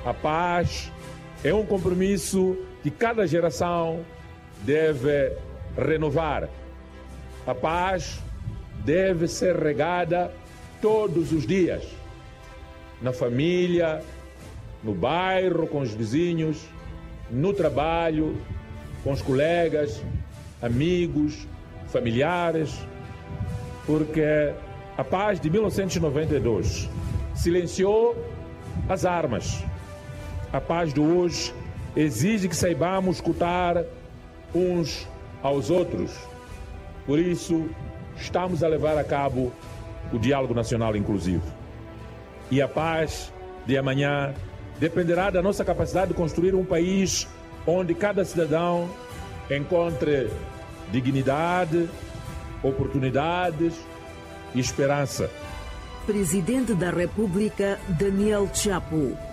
A paz é um compromisso que cada geração deve renovar. A paz deve ser regada todos os dias, na família, no bairro, com os vizinhos, no trabalho, com os colegas, amigos, familiares, porque a paz de 1992 silenciou as armas. A paz de hoje exige que saibamos escutar uns aos outros. Por isso, estamos a levar a cabo o Diálogo Nacional Inclusivo. E a paz de amanhã dependerá da nossa capacidade de construir um país onde cada cidadão encontre dignidade, oportunidades e esperança. Presidente da República, Daniel Chapo.